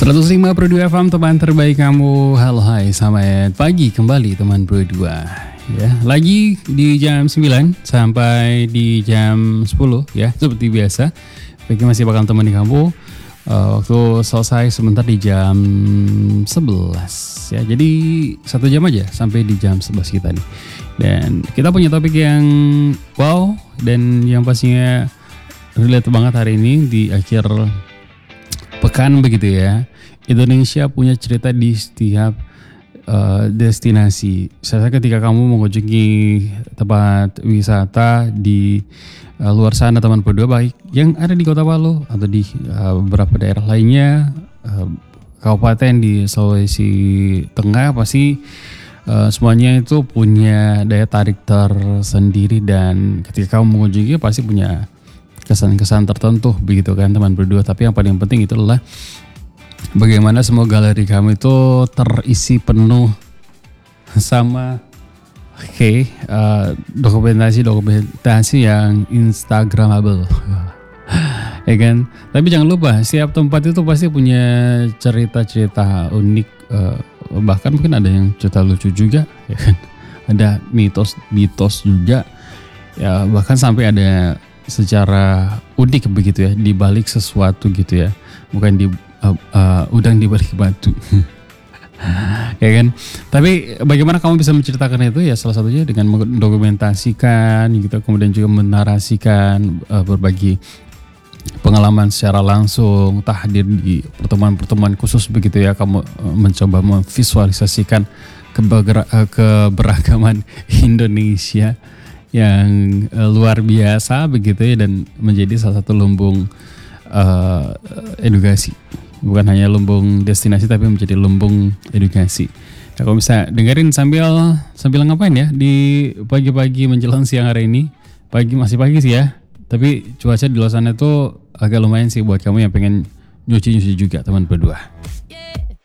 105.2 FM teman terbaik kamu. Halo hai, selamat pagi kembali teman berdua. Ya, lagi di jam 9 sampai di jam 10 ya, seperti biasa. Pagi masih bakal temani kamu. Waktu selesai sebentar di jam 11 ya. Jadi 1 jam aja sampai di jam 11 kita nih. Dan kita punya topik yang wow dan yang pastinya relate banget hari ini di akhir pekan begitu ya. Indonesia punya cerita di setiap destinasi. Saya ketika kamu mengunjungi tempat wisata di luar sana teman berdua, baik yang ada di Kota Palu atau di beberapa daerah lainnya, kabupaten di Sulawesi Tengah, pasti semuanya itu punya daya tarik tersendiri, dan ketika kamu mengunjungi pasti punya kesan-kesan tertentu begitu kan teman berdua. Tapi yang paling penting itu adalah bagaimana semua galeri kamu itu terisi penuh sama dokumentasi yang instagramable ya kan. Tapi jangan lupa setiap tempat itu pasti punya cerita-cerita unik, bahkan mungkin ada yang cerita lucu juga ya kan. Ada mitos juga ya, bahkan sampai ada secara unik begitu ya di balik sesuatu gitu ya, bukan di udang di balik batu ya kan. Tapi bagaimana kamu bisa menceritakan itu ya, salah satunya dengan mendokumentasikan gitu, kemudian juga menarasikan berbagi pengalaman secara langsung, hadir di pertemuan-pertemuan khusus begitu ya. Kamu mencoba memvisualisasikan keberagaman Indonesia yang luar biasa begitu ya, dan menjadi salah satu lumbung edukasi, bukan hanya lumbung destinasi tapi menjadi lumbung edukasi. Nah, kalau bisa dengerin sambil ngapain ya di pagi-pagi menjelang siang hari ini. Masih pagi sih ya, tapi cuaca di luar sana itu agak lumayan sih buat kamu yang pengen nyuci juga teman berdua.